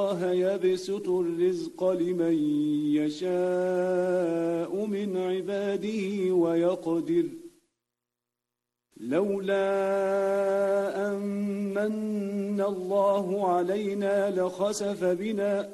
الله يبسط الرزق لمن يشاء من عباده ويقدر لولا أن من الله علينا لخسف بنا